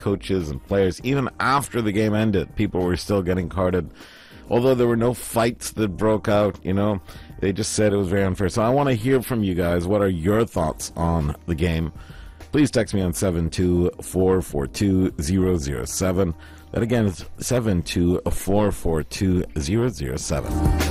coaches and players. Even after the game ended, people were still getting carded. Although there were no fights that broke out, they just said it was very unfair. So I want to hear from you guys. What are your thoughts on the game? Please text me on 72442-007. That again is 72442-007.